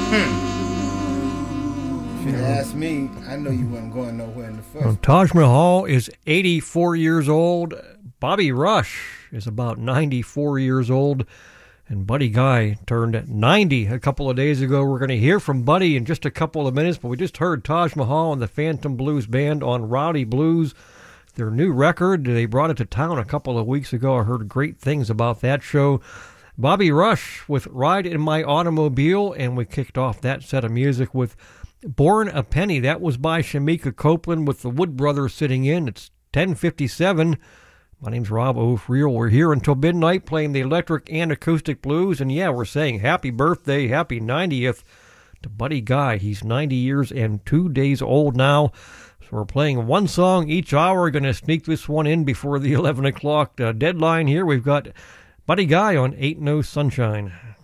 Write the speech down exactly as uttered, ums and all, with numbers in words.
If you ask me, I know you wasn't going nowhere in the first. Well, Taj Mahal is eighty-four years old. Bobby Rush is about ninety-four years old. And Buddy Guy turned ninety a couple of days ago. We're going to hear from Buddy in just a couple of minutes, but we just heard Taj Mahal and the Phantom Blues Band on Rowdy Blues. Their new record, they brought it to town a couple of weeks ago. I heard great things about that show. Bobby Rush with Ride in My Automobile, and we kicked off that set of music with Born a Penny. That was by Shamika Copeland with the Wood Brothers sitting in. It's ten fifty-seven. My name's Rob O'Friel. We're here until midnight playing the electric and acoustic blues. And yeah, we're saying happy birthday, happy ninetieth to Buddy Guy. He's ninety years and two days old now. So we're playing one song each hour. We're going to sneak this one in before the eleven o'clock uh, deadline here. We've got Buddy Guy on Ain't No Sunshine.